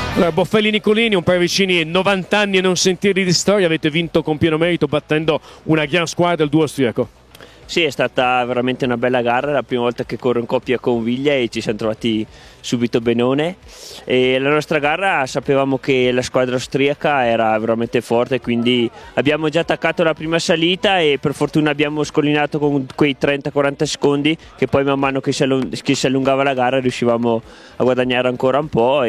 Allora, Boffelli Nicolini, un paio vicini, 90 anni e non sentirli di storia, avete vinto con pieno merito battendo una gran squadra, il duo austriaco. Sì, è stata veramente una bella gara, la prima volta che corro in coppia con Viglia e ci siamo trovati subito benone. E la nostra gara sapevamo che la squadra austriaca era veramente forte, quindi abbiamo già attaccato la prima salita e per fortuna abbiamo scollinato con quei 30-40 secondi che poi man mano che si allungava la gara riuscivamo a guadagnare ancora un po'.